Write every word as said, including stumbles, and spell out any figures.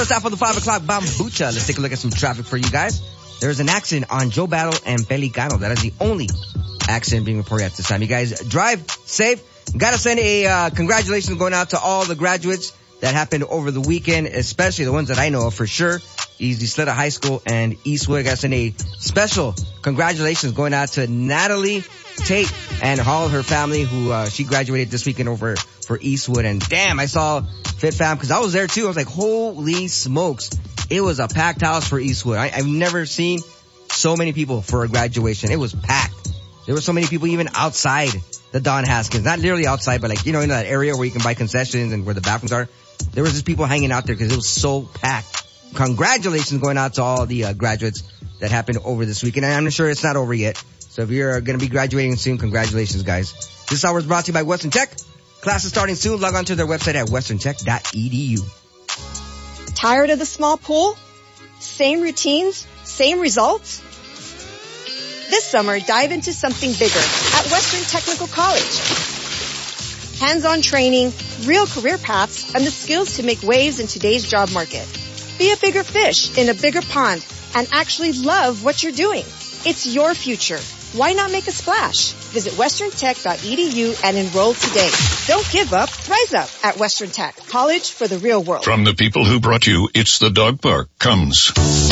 First half of the five o'clock Bambucha. Let's take a look at some traffic for you guys. There's an accident on Joe Battle and Pelicano. That is the only accident being reported at this time. You guys drive safe. Gotta send a uh, congratulations going out to all the graduates that happened over the weekend, especially the ones that I know of for sure. Easy Sletta High School and Eastwood. Gotta send a special congratulations going out to Natalie Tate and all her family who uh, she graduated this weekend over for Eastwood. And damn, I saw Fit Fam because I was there too. I was like, holy smokes. It was a packed house for Eastwood. I, I've never seen so many people for a graduation. It was packed. There were so many people even outside the Don Haskins. Not literally outside, but like, you know, in that area where you can buy concessions and where the bathrooms are. There was just people hanging out there because it was so packed. Congratulations going out to all the uh, graduates that happened over this weekend. And I'm sure it's not over yet. So if you're going to be graduating soon, congratulations, guys. This hour is brought to you by Western Tech. Class is starting soon. Log on to their website at western tech dot e d u. Tired of the small pool? Same routines? Same results? This summer, dive into something bigger at Western Technical College. Hands-on training, real career paths, and the skills to make waves in today's job market. Be a bigger fish in a bigger pond and actually love what you're doing. It's your future. Why not make a splash? Visit western tech dot e d u and enroll today. Don't give up, rise up at Western Tech. College for the real world. From the people who brought you It's the Dog Park comes